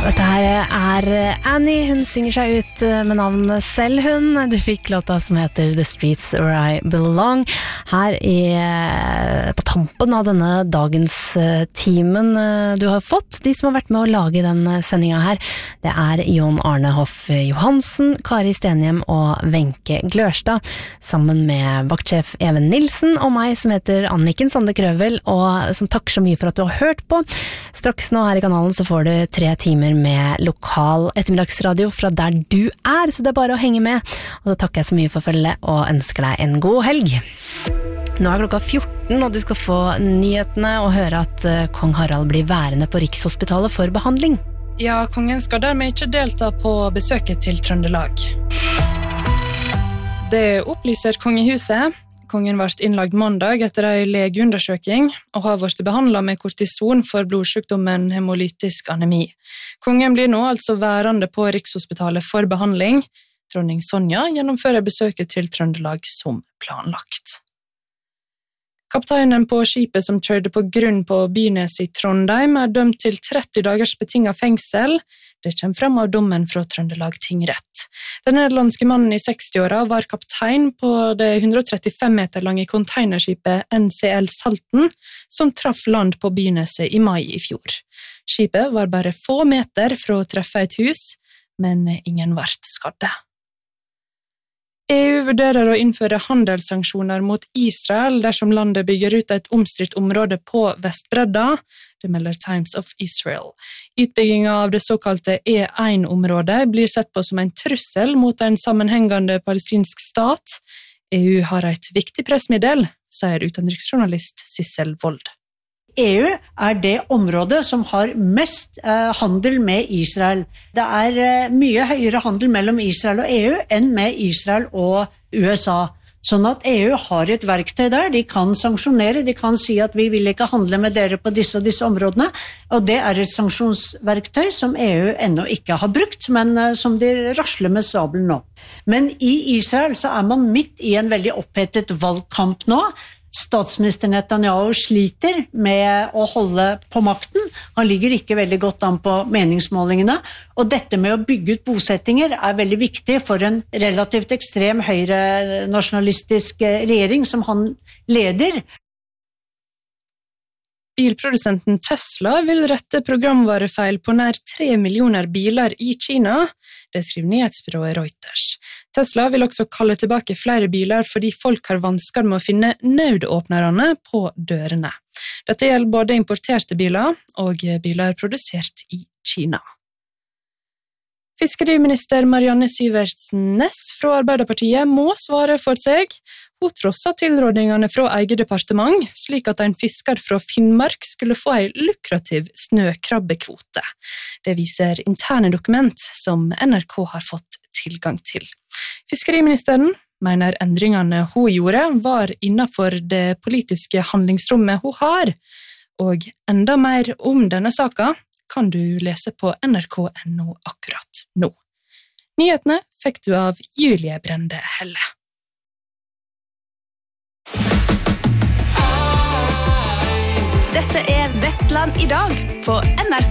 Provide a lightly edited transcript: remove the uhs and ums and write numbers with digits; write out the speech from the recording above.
Dette her Annie, hun synger seg ut med navnet selv hun. Du fikk låta som heter The Streets Where I Belong. Her på tampen av denne dagens timen du har fått. De som har vært med å lage den sendingen her, det Jon Arne Hoff Johansen, Kari Stenhjem og Wenche Glørstad, sammen med vaktsjef Even Nilsen og meg som heter Anniken Sande Krøvel, og som takker så mye for at du har hørt på. Straks nå her i kanalen så får du 3 timer med lokal ettermiddagsradio fra der du så det bare å henge med. Og så takker jeg så mye for følget og ønsker deg en god helg. Nå klokka 14, og du skal få nyhetene og høre at kong Harald blir værende på Rikshospitalet for behandling. Ja, kongen skal dermed ikke delta på besøket til Trøndelag. Det opplyser kongehuset. Kongen ble innlagt mandag etter en legeundersøking og har vært behandlet med kortison for blodsykdommen hemolytisk anemi. Kongen blir nå altså værende på Rikshospitalet for behandling. Dronning Sonja gjennomfører besøket til Trøndelag som planlagt. Kapteinen på skipet som kjørte på grunn på Bynes i Trondheim dømt til 30 dagers betinget fengsel. Det kommer frem av dommen fra Trøndelag tingrett. Den nederlandske mannen i 60-åra var kaptein på det 135 meter lange containerskipet NCL Salten, som traff land på Byneset i mai i fjor. Skipet var bare få meter fra å treffe et hus, men ingen ble skadde. EU vurderer å innføre handelssanksjoner mot Israel dersom landet bygger ut et omstridt område på Vestbredda, det melder Times of Israel. Utbyggingen av det såkalte E1-området blir sett på som en trussel mot en sammenhengende palestinsk stat. EU har et viktig pressmiddel, sier utenriksjournalist Sissel Wold. EU det området som har mest handel med Israel. Det mye høyere handel mellom Israel og EU enn med Israel og USA. Sånn at EU har et verktøy der, de kan sanksjonere, de kan si at vi vil ikke handle med dere på disse og disse områdene, og det et sanksjonsverktøy som EU ennå ikke har brukt, men som de rasler med sabelen nå. Men i Israel så man midt i en veldig opphetet valgkamp nå. Statsminister Netanyahu sliter med å holde på makten. Han ligger ikke veldig godt an på meningsmålingene, og dette med å bygge ut bosettinger veldig viktig for en relativt ekstrem høyre nasjonalistisk regjering som han leder. Bilprodusenten Tesla vil rette programvarefeil på nær 3 millioner biler i Kina, det skriver nyhetsbyrået Reuters. Tesla vil også kalle tilbake flere biler fordi folk har vansker med å finne nødåpnerne på dørene. Dette gjelder både importerte biler og biler produsert i Kina. Fiskeriminister Marianne Syvertsen Næss fra Arbeiderpartiet må svare for seg. Hun trosset tilrådingene fra eget departement, slik at en fisker fra Finnmark skulle få en lukrativ snøkrabbekvote. Det viser interne dokument som NRK har fått tilgang til. Fiskeriministeren mener endringene hun gjorde var innenfor det politiske handlingsrommet hun har, og enda mer om denne saken kan du lese på nrk.no akkurat nå. Nyhetene fikk du av Julie Brende Helle. Dette Vestland i dag på NRK.